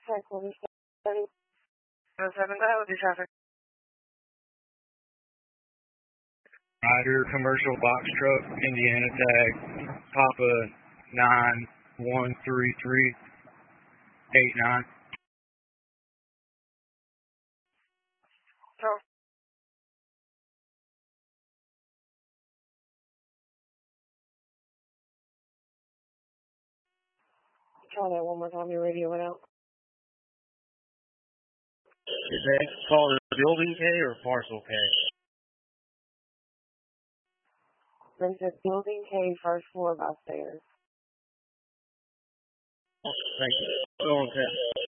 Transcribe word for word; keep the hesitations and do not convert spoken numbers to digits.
Check one seven. seven, go ahead with your traffic. Rider, commercial box truck, Indiana tag, Papa nine one three three eight nine. So, try that one more time. Your radio went out. Is that called a building K or parcel K? Then says building K, first floor by stairs. Oh, thank you. Go on, Ted.